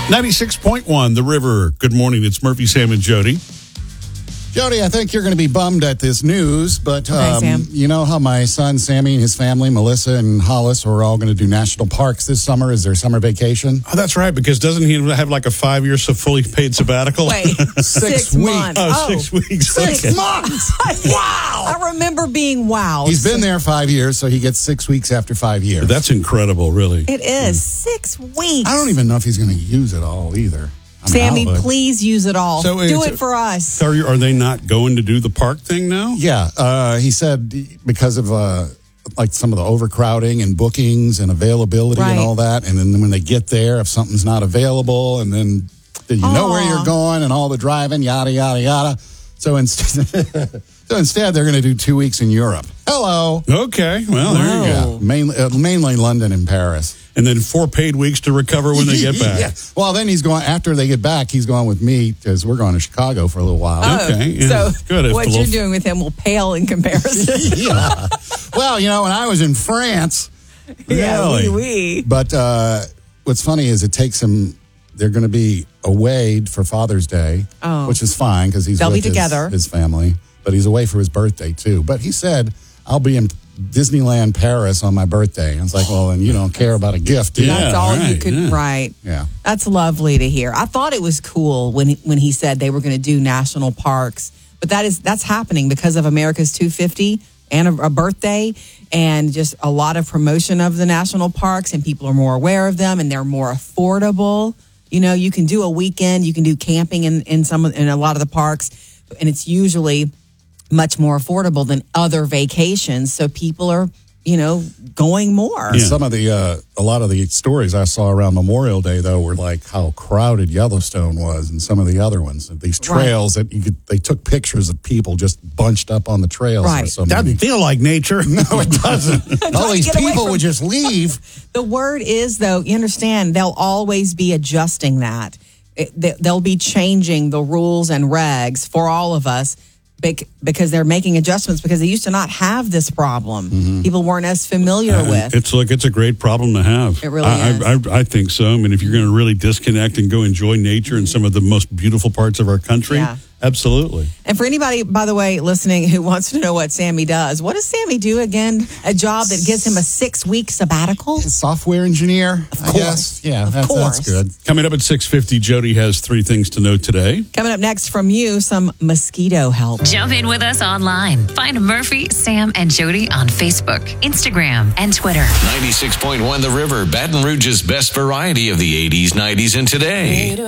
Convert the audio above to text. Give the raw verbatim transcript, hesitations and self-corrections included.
ninety-six point one, The River. Good morning. It's Murphy, Sam, and Jody. Jody, I think you're going to be bummed at this news, but Okay, um, Sam. you know how my son Sammy and his family, Melissa and Hollis, are all going to do national parks this summer as their summer vacation? Oh, that's right, because doesn't he have like a five year fully paid sabbatical? Wait, Six six weeks. months. Oh, six weeks. Six Okay. months! Wow! I remember being wow. He's been there five years, so he gets six weeks after five years. That's incredible, really. It is six weeks. I don't even know if he's going to use it all either. I mean, Sammy, I would. please use it all. So Do it's- it for us. Are, you, are they not going to do the park thing now? Yeah, uh, he said because of uh, like some of the overcrowding and bookings and availability Right. and all that, and then when they get there, if something's not available, and then do you know where Aw. you're going and all the driving, yada yada yada. So instead, so instead, they're going to do two weeks in Europe. Hello, Okay, well, there you go. Wow. yeah, mainly uh, mainly London and Paris. And then four paid weeks to recover when they get back. Yeah. Well, then he's going after they get back. He's going with me because we're going to Chicago for a little while. Oh, Okay, yeah, so good. If what the you're little- doing with him will pale in comparison. Yeah. Well, you know, when I was in France. Yeah, Really? oui, oui. But uh, what's funny is it takes him. They're going to be away for Father's Day, Oh. which is fine because he's They'll with be his, together. his family. But he's away for his birthday too. But he said, "I'll be in Disneyland Paris on my birthday." And it's like, well, then you don't care about a gift, do you? Yeah, That's all you right, could yeah. write. Yeah. That's lovely to hear. I thought it was cool when he, when he said they were going to do national parks, but that is that's happening because of America's two fifty and a, a birthday, and just a lot of promotion of the national parks, and people are more aware of them, and they're more affordable. You know, you can do a weekend, you can do camping in in some of- in a lot of the parks, and it's usually much more affordable than other vacations. So people are, you know, going more. Yeah. Some of the uh, a lot of the stories I saw around Memorial Day though were like how crowded Yellowstone was, and some of the other ones. These trails that you could, they took pictures of people just bunched up on the trails. Right. So many. Doesn't feel like nature. No, it doesn't. All Trying to these get away people from- would just leave. The word is, though, you understand, they'll always be adjusting that. It, they- they'll be changing the rules and regs for all of us bec- because they're making adjustments because they used to not have this problem. People weren't as familiar Uh, with. It's like it's a great problem to have. It really I, is. I, I, I think so. I mean, if you're going to really disconnect and go enjoy nature and some of the most beautiful parts of our country, Yeah. absolutely. And for anybody, by the way, listening who wants to know what Sammy does, what does Sammy do again? A job that gives him a six-week sabbatical? Software engineer, Of I course. guess. Yeah, Of that's, course. that's good. Coming up at six fifty, Jody has three things to know today. Coming up next from you, some mosquito help. Jump in with us online. Find Murphy, Sam, and Jody on Facebook, Instagram, and Twitter. ninety-six point one The River, Baton Rouge's best variety of the eighties, nineties, and today.